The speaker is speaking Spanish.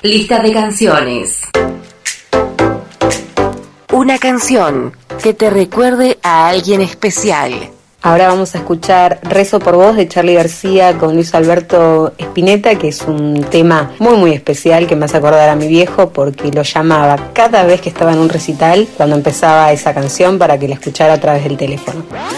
Lista de canciones. Una canción que te recuerde a alguien especial. Ahora vamos a escuchar Rezo por vos de Charly García con Luis Alberto Spinetta, que es un tema muy especial que me hace acordar a mi viejo porque lo llamaba cada vez que estaba en un recital cuando empezaba esa canción para que la escuchara a través del teléfono.